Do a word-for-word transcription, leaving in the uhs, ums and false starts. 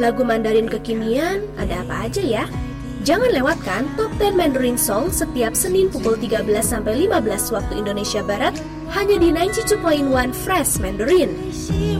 Lagu Mandarin kekinian ada apa aja ya? Jangan lewatkan Top sepuluh Mandarin Song setiap Senin pukul tiga belas sampai lima belas waktu Indonesia Barat hanya di sembilan puluh dua koma satu Fresh Mandarin.